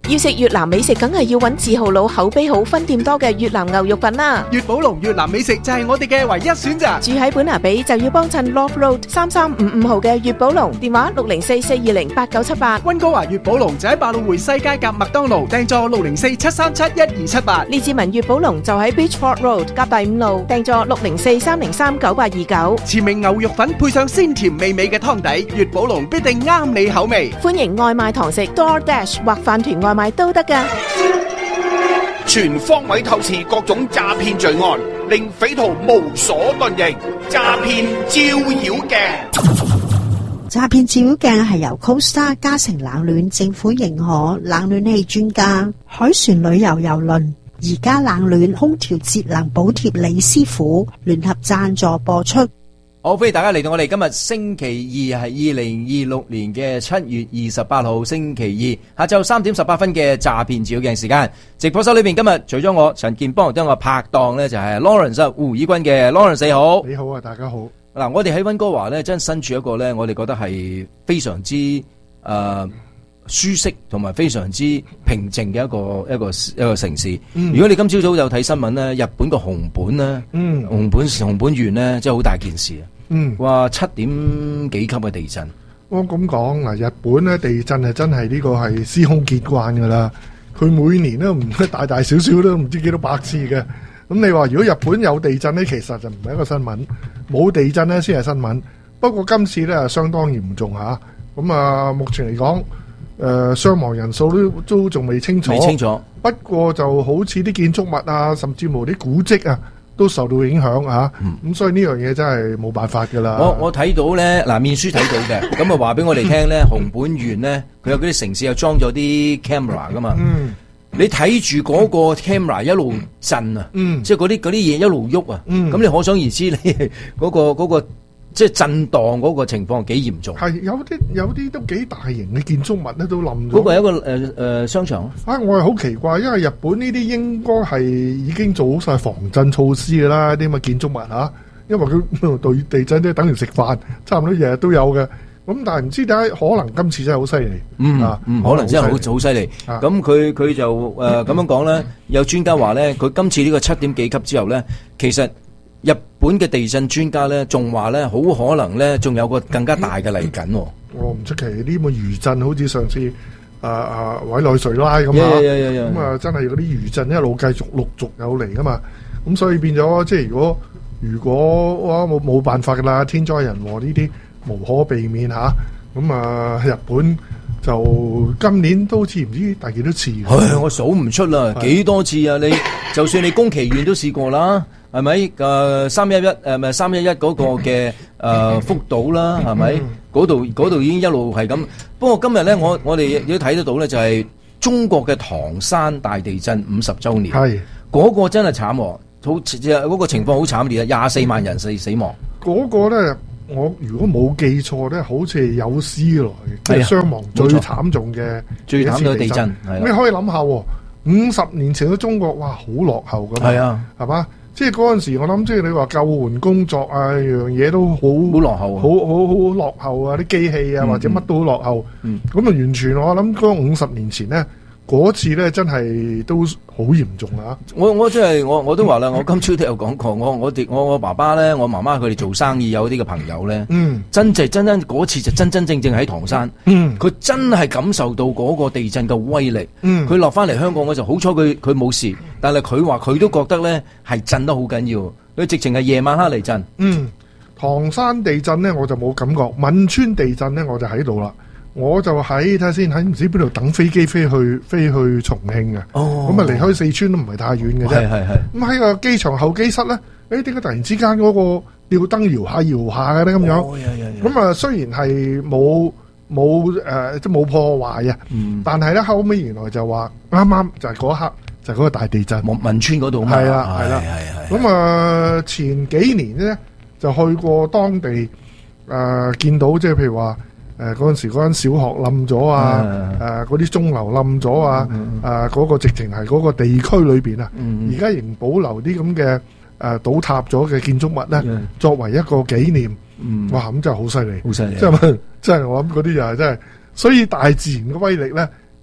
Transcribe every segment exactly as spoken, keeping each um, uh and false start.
要食越南美食，梗係要揾字號佬口碑好、分店多嘅越南牛肉粉啦。 粵寶龍越南美食就係我哋嘅唯一選擇。 住喺本拿比就要幫襯 Love Road 三三五五號嘅粵寶龍，電話六零四四二零八九七八。 溫哥華粵寶龍就喺百老匯西街夾麥當勞，訂座六零四七三七一二七八。 列治文粵寶龍就喺 Beachford Road 夾第五路，訂座六零四三零三九八二九。 前明牛肉粉配上鮮甜美味嘅湯底，粵寶龍必定啱你口味。 歡迎外賣堂食 DoorDash 或飯團外賣都得㗎。 全方位透視各種詐騙罪案，令匪徒無所遁形。詐騙照妖鏡， 詐騙照妖鏡係由 Costa 嘉誠冷暖政府認可冷暖氣專家海船旅遊郵輪而家冷暖空調節能補貼李師傅聯合贊助播出。 好，歡迎大家嚟到我哋今日星期二係二零二六年嘅七月二十八號星期二下晝三點十八分嘅詐騙照妖鏡時間。直播室裏邊今日除咗我陳健邦，都有我拍檔呢就係 Lawrence 胡以軍嘅 Lawrence， 你好。 你好啊，大家好。 嗱，我哋喺溫哥華呢，真係身處一個呢，我哋覺得係非常之誒、呃、舒適同埋非常之平靜嘅一個一個一個城市。嗯、如果你今朝早有睇新聞呢，日本個熊本呢，嗯、熊本熊本縣呢，真係好大件事啊！嗯，話七點幾級嘅地震。 我咁講嗱，日本咧地震係真係呢個係司空見慣噶啦。佢每年都唔大大小小都唔知幾多百次嘅。咁你話如果日本有地震咧，其實就唔係一個新聞；冇地震咧先係新聞。不過今次咧相當嚴重吓。咁啊，目前嚟講，誒、呃、傷亡人數都都仲未清楚。 未清楚。不過就好似啲建築物啊，甚至乎啲古蹟啊，都受到影響啊！咁、嗯、所以呢樣嘢真係冇辦法噶啦。 我我睇到咧，嗱面書睇到嘅，咁啊話俾我哋聽咧，熊本縣咧，佢有嗰啲城市又裝咗啲 camera 噶嘛。嗯，你睇住嗰個 camera 一路震啊，嗯，即係嗰啲嗰啲嘢一路喐啊，嗯，咁你可想而知你嗰、嗰個嗰、嗰個即係震盪嗰個情況幾嚴重。 係有啲有啲都幾大型嘅建築物咧都冧咗。 嗰個係一個誒誒、呃、商場啊！我係好奇怪，因為日本呢啲應該係已經做好晒防震措施噶啦，啲咁嘅建築物吓，因為佢對地震都等於食飯，差唔多日日都有嘅。咁但係唔知點解，可能今次真係好犀利。嗯啊， 嗯，可能真係好好犀利。咁佢佢就誒咁、呃、樣講咧，有專家話咧，佢今次呢個七點幾級之後咧，其實日本嘅地震專家咧，仲話咧，好可能咧，仲有個更加大嘅嚟緊。 我唔出奇呢個餘震，好似上次啊啊委內瑞拉咁啊，咁啊真係嗰啲餘震一路繼續陸續有嚟噶嘛。咁所以變咗，即係如果如果哇冇冇辦法噶啦，天災人禍呢啲無可避免吓。咁啊，日本就今年都好似唔知第幾多次。 唉，我數唔出啦，幾多次啊！你就算你宮崎縣都試過啦。係咪？誒三一一誒咪三一一嗰個嘅誒福島啦，係咪？嗰度嗰度已經一路係咁。不過今日咧，我我哋亦都睇得到咧，就係中國嘅唐山大地震五十週年。係嗰個真係慘，好嗰個情況好慘烈啊！廿四萬人死死亡。 嗰個咧，我如果冇記錯咧，好似係有史來嘅傷亡最慘重嘅最慘嘅地震。 你可以諗下，五十年前嘅中國，哇，好落後㗎嘛。係啊，係嘛？即係嗰陣時，我諗即係你話救援工作啊，樣嘢都好好落後， 好好好落後啊！啲機器啊，或者乜都好落後。咁啊、嗯，完全我諗嗰五十年前咧，嗰次咧真係都好嚴重啊！ 我我即係我我都話啦，我今朝都有講過，我我哋我我爸爸咧，我媽媽佢哋做生意有啲嘅朋友咧，嗯，真係真真嗰次就真真正正喺唐山，嗯，佢真係感受到嗰個地震嘅威力，嗯，佢落翻嚟香港嗰陣，好彩佢佢冇事。但係佢話佢都覺得咧係震得好緊要，佢直情係夜晚黑嚟震。嗯， 唐山地震咧我就冇感覺，汶川地震咧我就喺度啦，我就喺睇下先，喺唔知邊度等飛機飛去飛去重慶嘅。哦，咁啊離開四川都唔係太遠嘅啫。係係係。咁喺個機場候機室咧，誒點解突然之間嗰個吊燈搖下搖下嘅咧咁樣？哦，咁啊雖然係冇冇誒即係冇破壞啊，嗯，但係咧後尾原來就話啱啱就係嗰一刻。就係嗰個大地震， 汶川嗰度嘛。 係啦，係啦，咁啊前幾年咧就去過當地，誒、呃、見到即係譬如話誒嗰陣時嗰間小學冧咗啊，誒嗰啲鐘樓冧咗啊，誒嗰、嗯呃嗰個直情係嗰個地區裏邊啊，而家、嗯、仍保留啲咁嘅誒倒塌咗嘅建築物咧，嗯、作為一個紀念。嗯、哇！咁真係好犀利， 好犀利， 即係即係我諗嗰啲又係真係，所以大自然嘅威力咧。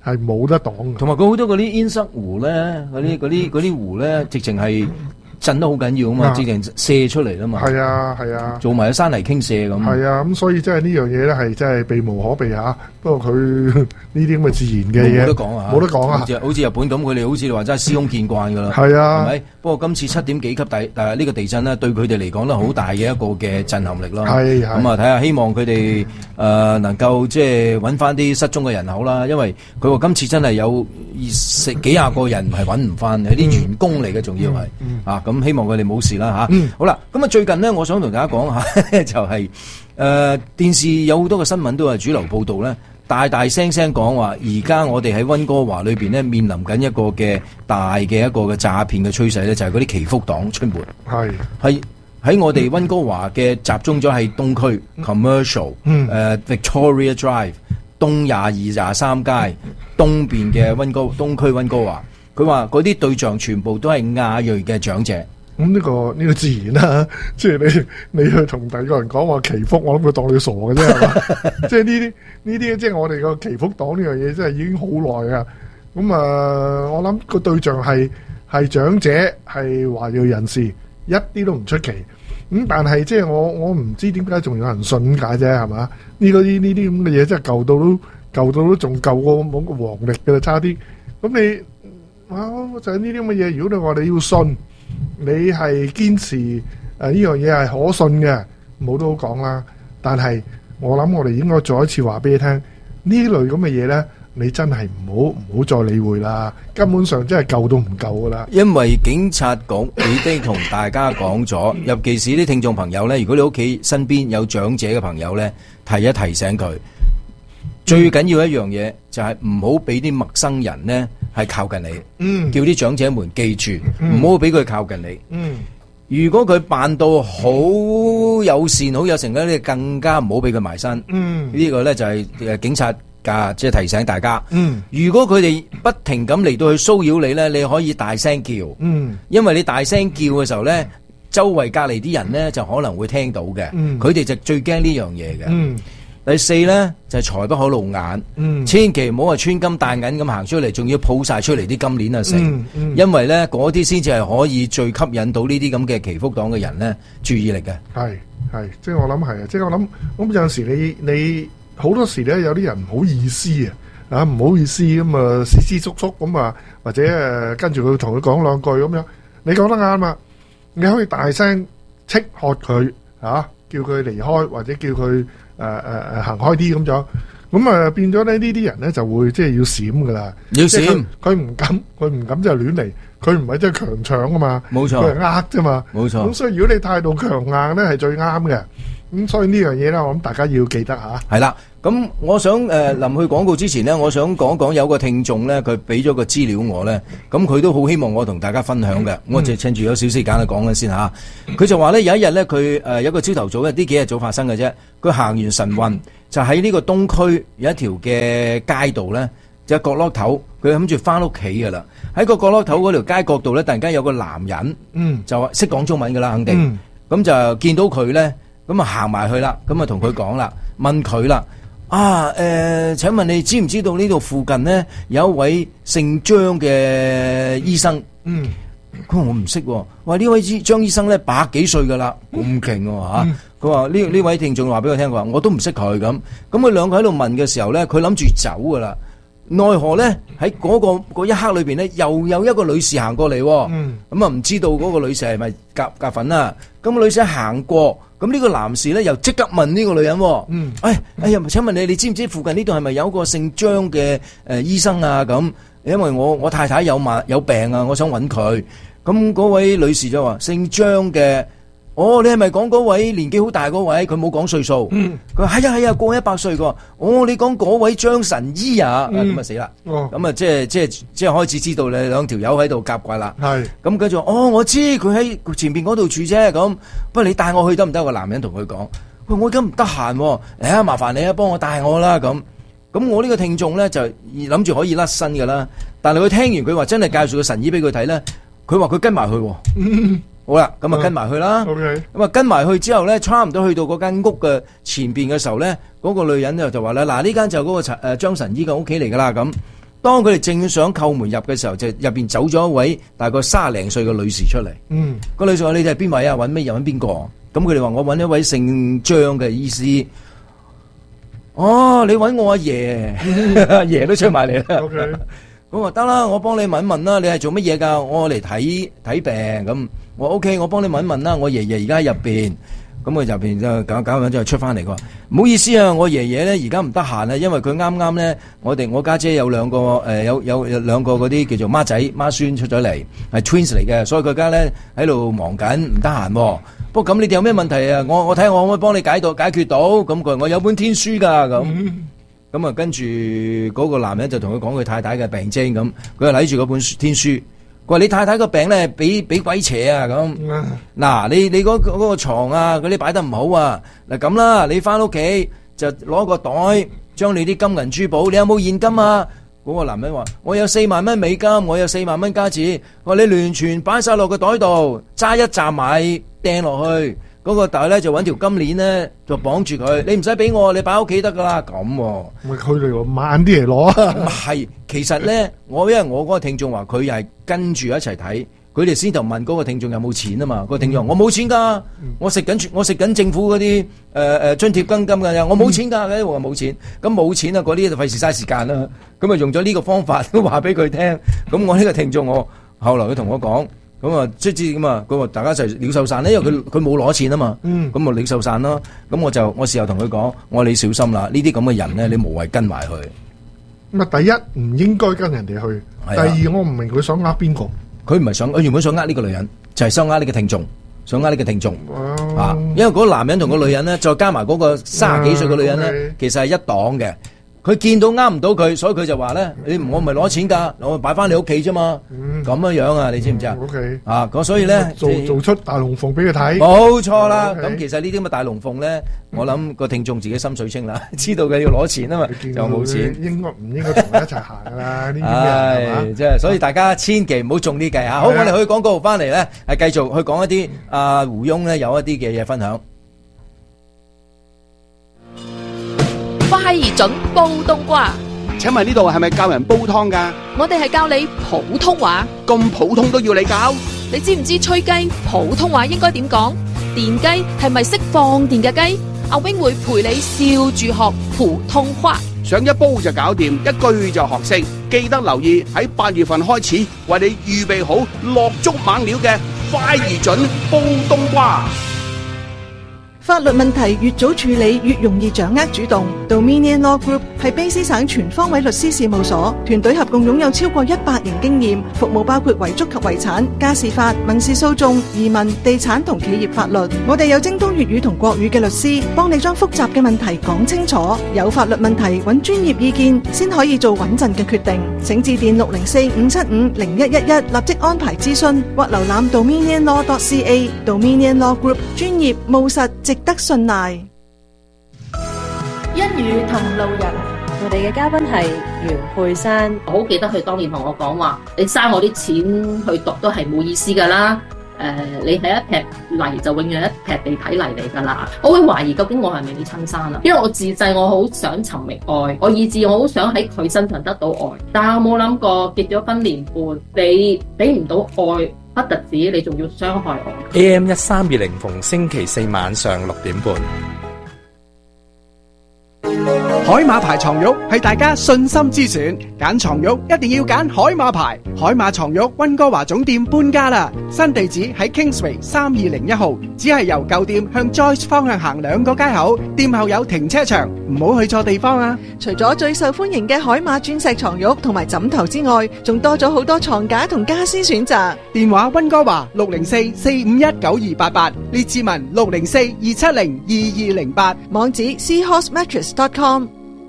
係冇得擋嘅。 同埋佢好多嗰啲淹塞湖咧，嗰啲嗰啲嗰啲湖咧，直情係震得好緊要啊嘛，直情射出嚟啦嘛。 係啊係啊， 做埋山泥傾瀉咁。 係啊，咁所以真係呢樣嘢咧係真係避無可避嚇。不過佢呢啲咁嘅自然嘅嘢冇得講啊， 冇得講啊。 好似好似日本咁，佢哋好似你話真係司空見慣噶啦。 係啊， 係咪？不過今次七點幾級地，但係呢個地震咧，對佢哋嚟講咧，好大嘅一個嘅震撼力咯。 係係。 咁啊，睇下希望佢哋誒能夠即係揾翻啲失蹤嘅人口啦。因為佢話今次真係有十幾廿個人係揾唔翻，係啲員工嚟嘅，仲要係啊。咁希望佢哋冇事啦嚇。好啦，咁啊最近呢，我想同大家講下，就係誒電視有好多嘅新聞都係主流報導咧。大大聲聲講話，而家我哋喺溫哥華裏邊咧，面臨緊一個嘅大嘅一個嘅詐騙嘅趨勢咧，就係嗰啲祈福黨出沒。 係係喺我哋溫哥華嘅集中咗喺東區 Commercial， 嗯誒 Victoria Drive 東廿二廿三街東邊嘅溫哥東區溫哥華。佢話嗰啲對象全部都係亞裔嘅長者。 咁呢、這個呢、這個自然啦、啊，即係你你去同第二個人講話祈福，我諗佢當你傻嘅啫，係嘛？即係呢啲呢啲，即係我哋個祈福黨呢樣嘢，真係已經好耐啊！咁啊、呃，我諗個對象係係長者，係華裔人士，一啲都唔出奇。咁、嗯、但係即係我我唔知點解仲有人信解啫，係嘛？呢個呢呢啲咁嘅嘢真係舊到都舊到都仲舊過冇個黃歷嘅啦，差啲。咁你啊就係呢啲咁嘅嘢，如果你話你要信。你係堅持誒呢樣嘢係可信嘅，冇得好講啦。但係我諗我哋應該再一次話俾你聽，呢類咁嘅嘢咧，你真係唔好唔好再理會啦。根本上真係救都唔夠噶啦。因為警察局已經同大家講咗，尤其是啲聽眾朋友咧，如果你屋企身邊有長者嘅朋友咧，提一提醒佢。最緊要一樣嘢就係唔好俾啲陌生人咧係靠近你，嗯，叫啲長者們記住，唔好俾佢靠近你。嗯，如果佢扮到好友善、好有誠咧，你更加唔好俾佢埋身。嗯，呢個咧就係誒警察噶，即係提醒大家。嗯，如果佢哋不停咁嚟到去騷擾你咧，你可以大聲叫。嗯，因為你大聲叫嘅時候咧，周圍隔籬啲人咧就可能會聽到嘅。嗯，佢哋就最驚呢樣嘢嘅。嗯。第四咧就係、是、財不可露眼，嗯、千祈唔好話穿金戴銀咁行出嚟，仲要抱晒出嚟啲金鏈啊成，嗯嗯、因為咧嗰啲先至係可以最吸引到呢啲咁嘅祈福黨嘅人咧注意力嘅。係係，即係我諗係啊，即係我諗咁有陣時你你好多時咧有啲人唔好意思啊，啊唔好意思咁啊，斯斯縮縮咁啊，或者誒跟住佢同佢講兩句咁樣，你講得啱啊，你可以大聲斥喝佢啊，叫佢離開或者叫佢。誒誒誒行開啲咁樣，咁啊變咗咧呢啲人咧就會即係要閃噶啦，要閃，佢唔敢，佢唔敢就亂嚟，佢唔係真係強搶啊嘛，冇錯，佢係呃啫嘛，冇錯。咁所以如果你態度強硬咧係最啱嘅，咁所以呢樣嘢咧我諗大家要記得吓。係啦，咁我想誒臨去廣告之前咧，我想講講有個聽眾咧，佢俾咗個資料我咧，咁佢都好希望我同大家分享嘅，我就趁住有少少時間去講緊先吓。佢就話咧有一日咧，佢誒有一個朝頭早嘅，呢幾日早發生嘅啫。佢行完晨運就喺呢個東區有一條嘅街道咧，就角落頭，佢諗住翻屋企噶啦。喺個角落頭嗰條街角度咧，突然間有個男人，嗯，就話識講中文噶啦，肯定，咁、嗯、就見到佢咧，咁啊行埋去啦，咁啊同佢講啦，問佢啦。啊，誒、呃，請問你知唔知道呢度附近呢有一位姓張嘅醫生？嗯，佢話我唔識喎。話呢位張醫生咧百幾歲噶啦，咁勁喎嚇。佢話呢呢位聽眾話俾我聽，佢話我都唔識佢咁。咁佢兩個喺度問嘅時候咧，佢諗住走噶啦。奈何咧喺嗰個嗰一刻裏邊咧，又有一個女士行過嚟。嗯，咁啊唔知道嗰個女士係咪夾夾粉啦？咁個女士行過。咁呢個男士咧又即刻問呢個女人，嗯，哎，哎呀，請問你，你知唔知附近呢度係咪有個姓張嘅誒醫生啊？咁，因為我我太太有麻有病啊，我想揾佢。咁嗰位女士就話姓張嘅，哦，你係咪講嗰位年紀好大嗰位？佢冇講歲數，嗯，佢話係啊係啊，過一百歲個，哦，你講嗰位張神醫啊，咁啊死啦，咁啊即係即係即係開始知道你兩條友喺度夾怪啦，係，咁跟住哦，我知佢喺前邊嗰度住啫，咁。不過你帶我去得唔得？個男人同佢講：喂，我而家唔得閒，嚟啊，麻煩你啊，幫我帶我啦。咁咁，我呢個聽眾咧就諗住可以甩身噶啦。但係佢聽完佢話真係介紹個神醫俾佢睇咧，佢話佢跟埋去。嗯、好啦，咁啊跟埋去啦。咁啊、嗯、跟埋去之後咧，差唔多去到嗰間屋嘅前邊嘅時候咧，嗰、嗰個女人就就話啦：嗱，呢間就嗰個誒張神醫嘅屋企嚟噶啦。咁當佢哋正想叩門入嘅時候，就入邊走咗一位大概卅零歲嘅女士出嚟。 嗯， 個女士話：你哋係邊位啊？揾咩人？揾邊個？咁佢哋話：我揾一位姓張嘅醫師。哦，你揾我阿爺，阿爺都出埋嚟啦。 OK， 咁話得啦，我幫你問一問啦。你係做乜嘢㗎？我嚟睇睇病咁。我 OK，我幫你問一問啦。我爺爺而家喺入邊。咁佢入邊就搞搞緊之後出翻嚟，佢話唔好意思啊，我爺爺咧而家唔得閒啊，因為佢啱啱咧，我哋我家姐有兩個誒、呃、有有有兩個嗰啲叫做孖仔孖孫出咗嚟，係 twins 嚟嘅，所以佢而家咧喺度忙緊，唔得閒。不過咁你哋有咩問題啊？我我睇下我可唔可以幫你解到解決到？咁佢話我有本天書㗎咁，咁啊跟住嗰個男人就同佢講佢太太嘅病徵咁，佢就睇住嗰本天書。佢話你太太個病咧，俾俾鬼邪啊咁。嗱，你你嗰嗰個床啊，嗰啲擺得唔好啊。嗱咁啦，你翻屋企就攞個袋，將你啲金銀珠寶，你有冇現金啊？嗰個男人話：我有四萬蚊美金，我有四萬蚊加紙。我話你聯全擺晒落個袋度，揸一紮米掟落去。嗰個袋咧就揾條金鏈咧就綁住佢，你唔使俾我，你擺屋企得噶啦咁。 咪佢哋話慢啲嚟攞啊！ 唔係，其實咧，我因為我嗰個聽眾話佢又係跟住一齊睇，佢哋先頭問嗰個聽眾有冇錢啊嘛。個聽眾話我冇錢㗎，我食緊我食緊政府嗰啲誒誒津貼金金㗎，我冇錢㗎，佢話冇錢，咁冇錢啊嗰啲就費事嘥時間啦。咁啊用咗呢個方法都話俾佢聽，咁我呢個聽眾我後來佢同我講。咁啊，即係咁啊，咁啊，大家就鳥獸散咧，因為佢佢冇攞錢啊嘛，咁啊鳥獸散咯。咁我就我事後同佢講，我話你小心啦，呢啲咁嘅人咧，你無謂跟埋去。 咁啊，第一唔應該跟人哋去，第二我唔明佢想呃邊個。 佢唔係想，佢原本想呃呢個女人，就係想呃呢個聽眾，想呃呢個聽眾啊。因為嗰個男人同個女人咧，再加埋嗰個卅幾歲嘅女人咧，其實係一黨嘅。佢見到呃唔到佢，所以佢就話咧：你我唔係攞錢㗎，我擺翻你屋企啫嘛。咁樣樣啊，你知唔知啊 ？OK 啊，咁所以咧， 做做出大龍鳳俾佢睇。 冇錯啦。咁其實呢啲咁嘅大龍鳳咧，我諗個聽眾自己心水清啦，知道嘅要攞錢啊嘛，就冇錢。應該唔應該同佢一齊行㗎啦？呢啲嘢係嘛？即係所以大家千祈唔好中呢計嚇。好，我哋去廣告翻嚟咧，係繼續去講一啲阿胡翁咧有一啲嘅嘢分享。 快而準煲冬瓜， 請問呢度係咪教人煲湯㗎？ 我哋係教你普通話， 咁普通都要你教？ 你知唔知吹雞普通話應該點講？電雞係咪識放電嘅雞？阿 wing 會陪你笑住學普通話， 想一煲就搞掂，一句就學識。記得留意喺八月份開始，為你預備好落足猛料嘅快而準煲冬瓜。 法律問題越早處理，越容易掌握主動。Dominion Law Group 係卑詩省全方位律師事務所，團隊合共擁有超過一百年經驗，服務包括遺囑及遺產、家事法、民事訴訟、移民、地產同企業法律。我哋有精通粵語同國語嘅律師，幫你將複雜嘅問題講清楚。有法律問題揾專業意見，先可以做穩陣嘅決定。請致電六零四五七五零一一一，立即安排諮詢，或瀏覽 dominion law dot c a。Dominion Law Group 專業務實，值得信賴。 一語同路人，我哋嘅嘉賓係袁佩珊。 我好記得佢當年同我講話，你嘥我啲錢去讀都係冇意思噶啦。誒、呃，你係一劈泥就永遠一劈地體泥嚟噶啦。我會懷疑究竟我係咪你親生啊？因為我自細我好想尋覓愛，我以至我好想喺佢身上得到愛，但係我冇諗過結咗婚年半，你俾唔到愛。不特止，你仲要傷害我。 A M 一三二零逢星期四晚上六點半。 海馬牌床褥係大家信心之選，揀床褥一定要揀海馬牌。海馬床褥溫哥華總店搬家啦，新地址喺 Kingsway 三二零一號，只係由舊店向 Joyce 方向行兩個街口，店後有停車場，唔好去錯地方啊！ 除咗最受歡迎嘅海馬鑽石床褥同埋枕頭之外，仲多咗好多床架同家私選擇。 電話溫哥華六零四四五一九二八八，列志文六零四二七零二二零八， 網址 seahorse mattress dot com。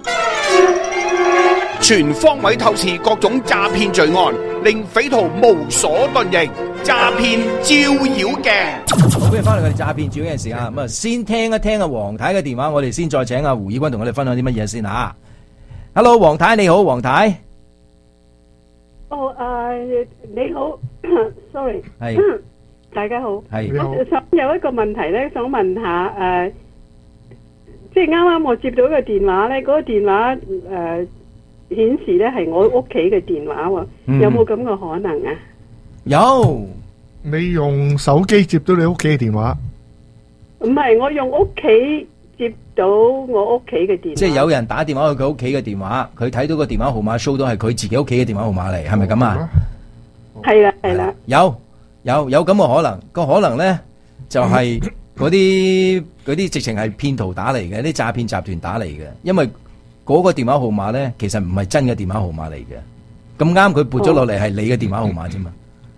全方位透視各種詐騙罪案，令匪徒無所遁形。詐騙照妖鏡。 好，歡迎翻嚟我哋詐騙照妖鏡時間。咁啊，先聽一聽阿黃太嘅電話，我哋先再請阿胡以軍同我哋分享啲乜嘢先吓。Hello， 黃太你好，黃太。 哦，誒，你好，sorry， 係， 大家好， 係， 我想有一個問題咧，想問下誒。即係啱啱我接到一個電話咧，嗰、那個電話誒、呃， 顯示咧係我屋企嘅電話喎， 嗯有冇咁嘅可能啊？ 有， 你用手機接到你屋企嘅電話？ 唔係，我用屋企接到我屋企嘅電話。 即係有人打電話去佢屋企嘅電話，佢睇到個電話號碼 show 到係佢自己屋企嘅電話號碼嚟，係咪咁啊？ 係啦，係啦。 有有有咁嘅可能，個可能咧就係嗰啲嗰啲直情係騙徒打嚟嘅，啲詐騙集團打嚟嘅，因為嗰個電話號碼咧其實唔係真嘅電話號碼嚟嘅，咁啱佢撥咗落嚟係你嘅電話號碼啫嘛。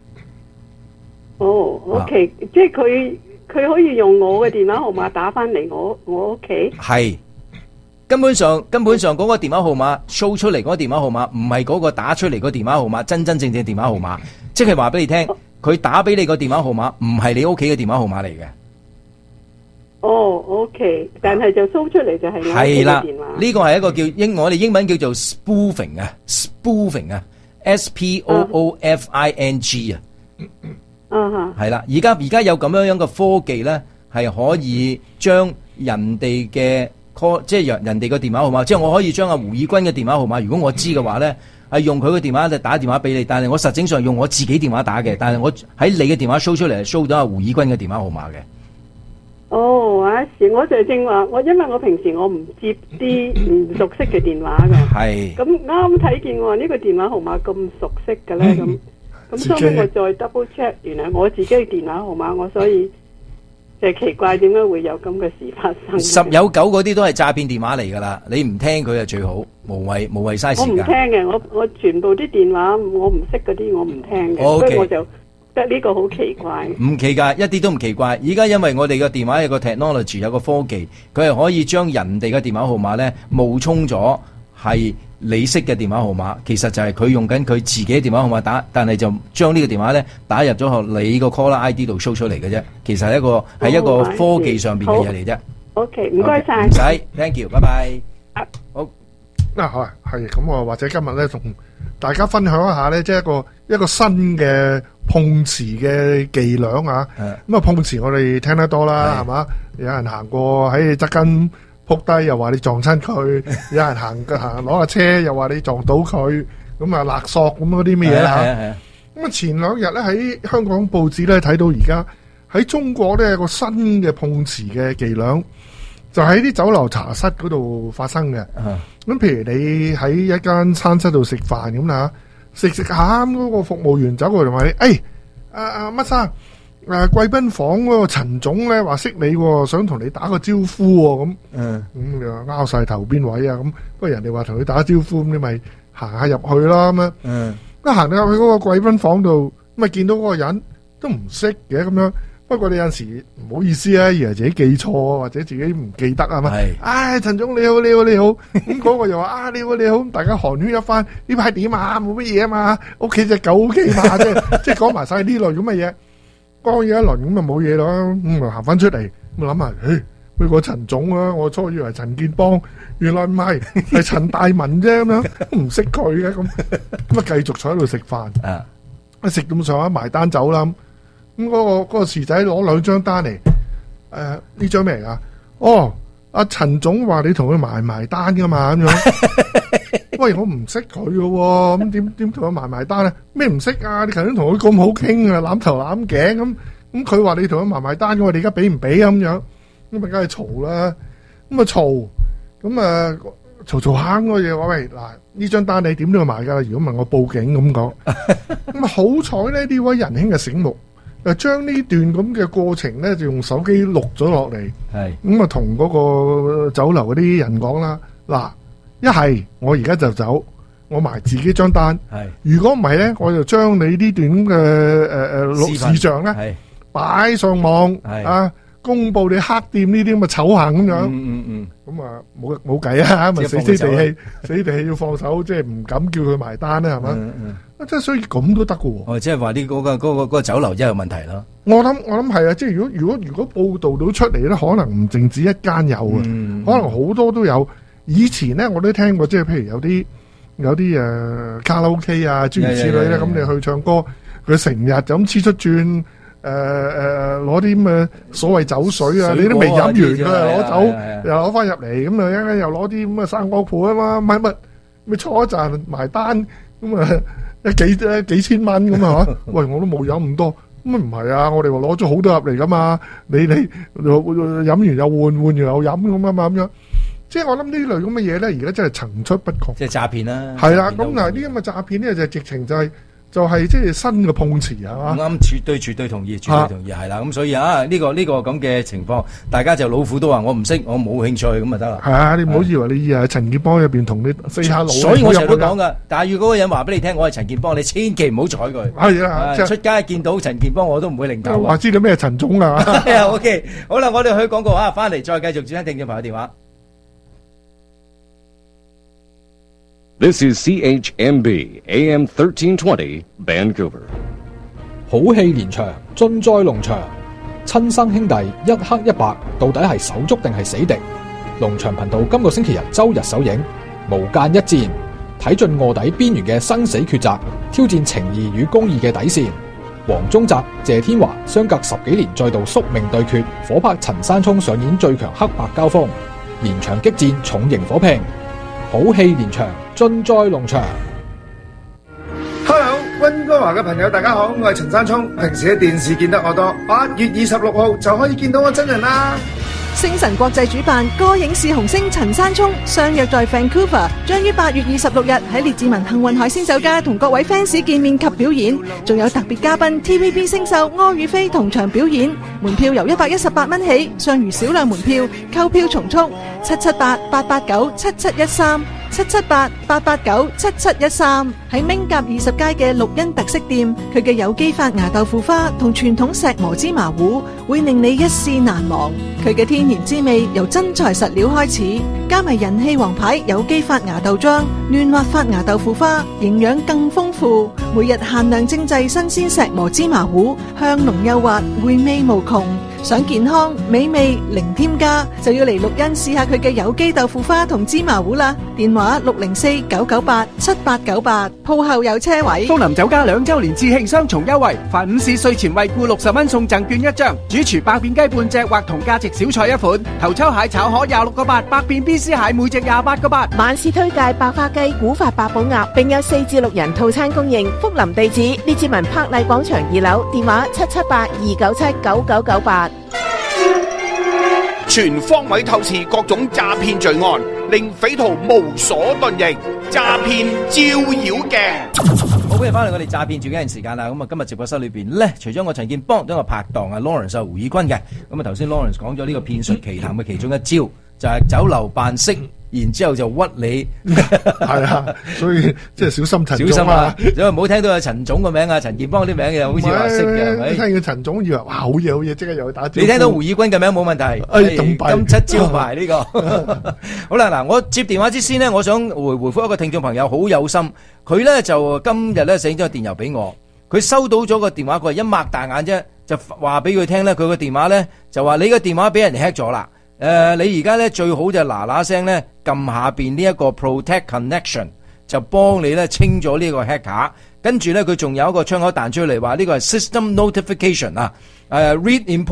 哦，OK，即係佢佢可以用我嘅電話號碼打翻嚟我我屋企。 係根本上根本上嗰個電話號碼 show 出嚟嗰個電話號碼唔係嗰個打出嚟個電話號碼真真正正電話號碼，即係話俾你聽，佢打俾你個電話號碼唔係你屋企嘅電話號碼嚟嘅。 哦，OK，但係就 show 出嚟就係我屋企係啦， 嘅電話。 呢個係一個叫英我哋英文叫做 spoofing 啊 ，spoofing 啊 ，S P O O F I N G 啊。 啊係啦，而家而家有咁樣樣嘅科技咧，係可以將人哋嘅 call，即係人人哋嘅電話號碼，即係我可以將阿胡以軍嘅電話號碼，如果我知嘅話咧，係用佢嘅電話就打電話俾你，但係我實際上用我自己電話打嘅，但係我喺你嘅電話 show 出嚟係 show 到阿胡以軍嘅電話號碼嘅。 哦，啊是，我就正話，我因為我平時我唔接啲唔熟悉嘅電話㗎。 係。 咁啱睇見我話呢個電話號碼咁熟悉嘅咧，咁咁所以我再 double check，原來我自己嘅電話號碼，我所以就奇怪點解會有咁嘅事發生。 十有九嗰啲都係詐騙電話嚟㗎啦，你唔聽佢就最好，無謂無謂嘥時間。 我唔聽嘅，我我全部啲電話我唔識嗰啲我唔聽嘅， Okay. 所以我就覺得呢個好奇怪。 唔奇怪，一啲都唔奇怪。而家因為我哋嘅電話有個 technology， 有個科技，佢係可以將人哋嘅電話號碼咧冒充咗係你識嘅電話號碼，其實就係佢用緊佢自己嘅電話號碼打，但係就將呢個電話咧打入咗去你個 caller I D 度 show 出嚟嘅啫。其實係一個係、oh, 一個科技上邊嘅嘢嚟啫。 OK，唔該晒， 唔使 ，thank you，拜拜。好， 嗱係係咁我或者今日咧同大家分享一下咧，即係一個一個新嘅碰瓷嘅伎倆啊。咁啊碰瓷我哋聽得多啦，係嘛？有人行過喺你側跟撲低，又話你撞親佢；有人行行攞架車，又話你撞到佢。咁啊勒索咁嗰啲咩嘢啦嚇。咁啊前兩日咧喺香港報紙咧睇到而家喺中國咧有個新嘅碰瓷嘅伎倆，就喺啲酒樓茶室嗰度發生嘅。咁譬如你喺一間餐室度食飯咁啦，食食下咁嗰個服務員走過嚟話你，誒阿阿乜生，誒貴賓房嗰個陳總咧話識你喎，想同你打個招呼喎咁。嗯，咁你話拗晒頭邊位啊咁，不過人哋話同佢打招呼，咁你咪行下入去啦咁樣。嗯，一行到入去嗰個貴賓房度，咁啊見到嗰個人都唔識嘅咁樣。不過你有陣時唔好意思啊，以為自己記錯或者自己唔記得啊嘛。係，唉，陳總你好，你好，你好。咁嗰個又話啊，你好，你好。大家寒暄一番，呢排點啊？冇乜嘢啊嘛。屋企隻狗 OK 嘛？即係即係講埋晒呢類咁嘅嘢。講嘢一輪咁啊冇嘢咯。咁啊行翻出嚟，咁諗下，誒，佢個陳總啊，我初以為陳建邦，原來唔係，係陳大文啫咁樣，唔識佢嘅咁。咁啊繼續坐喺度食飯。啊，一食咁上下埋單走啦。咁嗰個嗰個侍仔攞兩張單嚟，誒呢張咩嚟噶？哦，阿陳總話你同佢埋埋單噶嘛咁樣。喂，我唔識佢嘅喎，咁點點同佢埋埋單咧？咩唔識啊？你頭先同佢咁好傾啊，攬頭攬頸咁，咁佢話你同佢埋埋單嘅喎，你而家俾唔俾啊咁樣？咁咪梗係嘈啦，咁啊嘈，咁啊嘈嘈下嗰嘢話喂嗱，呢張單你點都要埋噶，如果唔係我報警咁講。咁啊好彩咧，呢位仁兄嘅醒目。誒將呢段咁嘅過程咧，就用手機錄咗落嚟。係咁啊，同嗰個酒樓嗰啲人講啦。嗱，一係我而家就走，我埋自己張單。係如果唔係咧，我就將你呢段咁嘅誒誒錄視像咧，擺上網啊，公佈你黑店呢啲咁嘅醜行咁樣。嗯嗯嗯。咁啊，冇冇計啊，咪死死地氣，死地氣要放手，即係唔敢叫佢埋單啦，係嘛？嗯嗯。即係所以咁都得嘅喎。哦，即係話啲嗰個嗰個嗰個酒樓真係有問題啦。我諗我諗係啊，即係如果如果如果報導到出嚟咧，可能唔淨止一間有啊，嗯、可能好多都有。以前咧我都聽過，即係譬如有啲有啲誒、呃、卡拉 OK 啊諸如此類咧，咁你去唱歌，佢成日就咁黐出轉誒誒攞啲咁嘅所謂酒水啊，你都未飲完㗎，攞酒又攞翻入嚟，咁啊一陣又攞啲咁嘅生果盤啊嘛，乜乜。 咪坐一陣埋單咁啊，一幾幾千蚊咁啊！喂，我都冇飲咁多，咁唔係啊！我哋話攞咗好多入嚟噶嘛，你你飲完又換，換完又飲咁啊嘛咁樣。即係我諗呢類咁嘅嘢咧，而家真係層出不窮。 即係詐騙啦。 係啦，咁嗱呢啲咁嘅詐騙咧就直情就係、是。就係即係新嘅碰瓷係嘛？ 啱，絕對絕對同意，絕對同意係啦。咁所以啊，呢、這個呢、這個咁嘅情況，大家就老虎都話我唔識，我冇興趣咁就得啦。 係啊，你唔好以為你誒陳建邦入邊同你飛下佬。 所以我成日都講噶，但係如果嗰個人話俾你聽，我係陳建邦，你千祈唔好睬佢。 係啊， 出街見到陳建邦我都唔會擰頭。 話知道咩陳總啊？ 係啊，OK， 好啦，我哋去廣告啊，翻嚟再繼續接聽聽眾朋友電話。 This is C H M B A M thirteen twenty Vancouver。 好戲連場，盡在龍場。親生兄弟一黑一白，到底係手足定係死敵？龍場頻道今個星期日周日首映，無間一戰，睇盡臥底邊緣嘅生死抉擇，挑戰情義與公義嘅底線。黃宗澤、謝天華相隔十幾年再度宿命對決，火拍陳山聰上演最強黑白交鋒，連場激戰，重型火拼。好戲連場，盡在龍場。 Hello， 溫哥華嘅朋友大家好，我係陳山聰。平時喺電視見得我多，八月二十六號就可以見到我真人啦。 星晨國際主辦歌影視紅星陳山聰相約在 Vancouver， 將於八月二十六日喺列治文幸運海鮮酒家同各位 fans 見面及表演，仲有特別嘉賓 T V B 星秀柯宇飛同場表演。門票由一百一十八蚊起，尚餘少量門票，購票從速七七八八八九七七一三。七七八八八九七七一三。喺明甲二十街嘅綠茵特色店，佢嘅有機發芽豆腐花同傳統石磨芝麻糊會令你一試難忘。佢嘅天然滋味由真材實料開始，加埋人氣王牌有機發芽豆漿、嫩滑發芽豆腐花，營養更豐富。每日限量精製新鮮石磨芝麻糊，香濃幼滑，回味無窮。想健康美味零添加，就要嚟綠茵試下佢嘅有機豆腐花同芝麻糊啦。電話六零四九九八七八九八，鋪後有車位。 東林酒家兩周年致慶雙重優惠，凡午市稅前惠顧六十蚊送贈券一張，主廚百變雞半隻或同價值小菜一款，頭抽蟹炒河廿六個八，百變 B C 蟹每隻廿八個八。 晚市推介百花雞、古法八寶鴨，並有四至六人套餐供應。福林地址列治文柏麗廣場二樓，電話七七八二九七九九九八。 全方位透視各種詐騙罪案，令匪徒無所遁形。詐騙照妖鏡。 好，歡迎翻嚟我哋詐騙最緊要時間啦。咁啊，今日直播室裏邊咧，除咗我陳建邦，都有個拍檔啊 Lawrence 啊胡以坤嘅。咁啊，頭先 Lawrence 講咗呢個騙術奇談嘅其中一招，就係酒樓扮識。然之後就屈你， 係啊，所以即係小心陳總啊！ 小心啊！因為唔好聽到有陳總個名啊，陳建邦啲名嘅，好似話識嘅，係咪？ 聽見陳總以為哇好嘢好嘢，即刻又去打招呼。 你聽到胡以軍嘅名冇問題， 哎咁金七招牌呢個。好啦，嗱，我接電話之先呢，我想回回覆一個聽眾朋友，好有心，佢咧就今日咧寫咗個電郵俾我，佢收到咗個電話，佢係一擘大眼啫，就話俾佢聽咧，佢個電話咧就話你個電話俾人哋 hack 咗啦。誒、呃，你而家咧最好就嗱嗱聲咧撳下邊呢一個 Protect Connection， 就幫你咧清咗呢個 hacker。跟住咧佢仲有一個窗口彈出嚟話呢個係 System Notification 啊，誒 Read Important。